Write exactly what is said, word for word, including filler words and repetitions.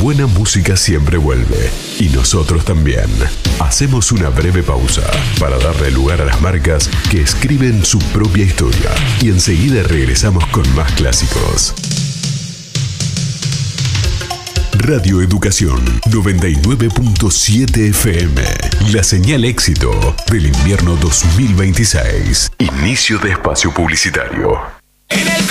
buena música siempre vuelve, y nosotros también. Hacemos una breve pausa para darle lugar a las marcas que escriben su propia historia, y enseguida regresamos con más clásicos. Radio Educación noventa y nueve punto siete F M, la señal éxito del invierno dos mil veintiséis. Inicio de espacio publicitario. En el